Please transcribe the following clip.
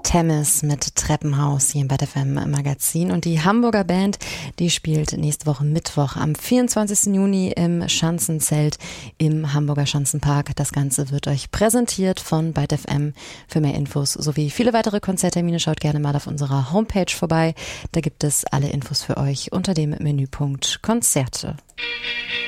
Temis mit Treppenhaus hier im Bad FM Magazin. Und die Hamburger Band, die spielt nächste Woche Mittwoch am 24. Juni im Schanzenzelt im Hamburger Schanzenpark. Das Ganze wird euch präsentiert von Bad FM. Für mehr Infos sowie viele weitere Konzerttermine schaut gerne mal auf unserer Homepage vorbei. Da gibt es alle Infos für euch unter dem Menüpunkt Konzerte.